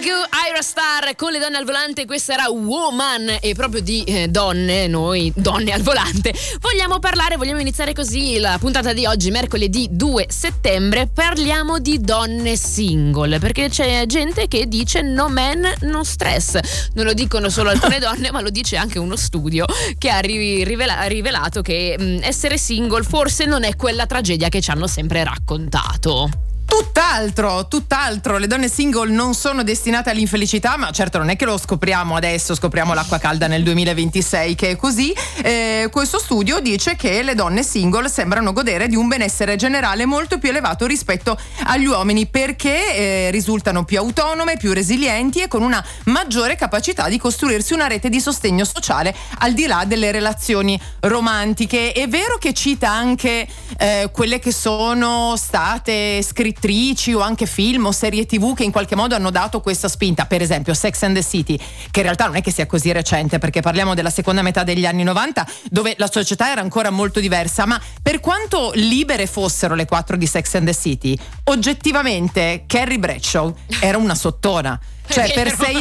Ira Star con le donne al volante. Questa era Woman, e proprio di donne, noi donne al volante vogliamo parlare, vogliamo iniziare così la puntata di oggi, mercoledì 2 settembre. Parliamo di donne single, perché c'è gente che dice no man, no stress. Non lo dicono solo alcune donne, ma lo dice anche uno studio che ha rivelato che essere single forse non è quella tragedia che ci hanno sempre raccontato. Tutt'altro, le donne single non sono destinate all'infelicità, ma certo non è che lo scopriamo adesso, scopriamo l'acqua calda nel 2026 che è così. Questo studio dice che le donne single sembrano godere di un benessere generale molto più elevato rispetto agli uomini, perché risultano più autonome, più resilienti e con una maggiore capacità di costruirsi una rete di sostegno sociale al di là delle relazioni romantiche. È vero che cita anche quelle che sono state scrittrici o anche film o serie TV che in qualche modo hanno dato questa spinta, per esempio Sex and the City, che in realtà non è che sia così recente, perché parliamo della seconda metà degli anni 90, dove la società era ancora molto diversa. Ma per quanto libere fossero le 4 di Sex and the City, oggettivamente Carrie Bradshaw era una sottona. Cioè per 6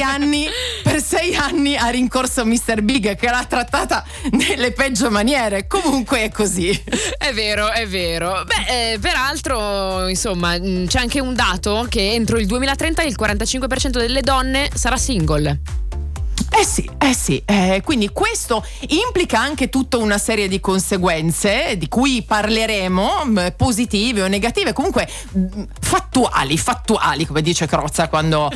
anni ha rincorso Mr. Big, che l'ha trattata nelle peggio maniere. Comunque è così. È vero. Beh, peraltro, insomma, c'è anche un dato che entro il 2030 il 45% delle donne sarà single. Eh sì, quindi questo implica anche tutta una serie di conseguenze di cui parleremo, positive o negative, comunque fattuali, come dice Crozza quando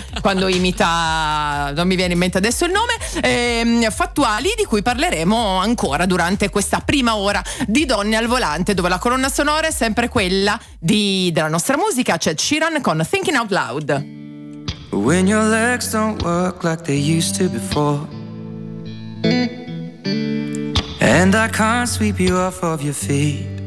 imita, non mi viene in mente adesso il nome, fattuali, di cui parleremo ancora durante questa prima ora di Donne al Volante, dove la colonna sonora è sempre quella della nostra musica. C'è Sheeran con Thinking Out Loud. When your legs don't work like they used to before, and I can't sweep you off of your feet,